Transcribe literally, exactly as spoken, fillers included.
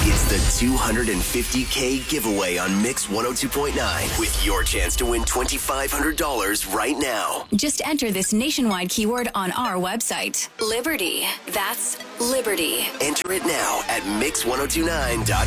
It's the two hundred fifty K giveaway on Mix one oh two point nine with your chance to win twenty-five hundred dollars right now. Just enter this nationwide keyword on our website. Liberty. That's Liberty. Enter it now at mix ten twenty-nine dot com.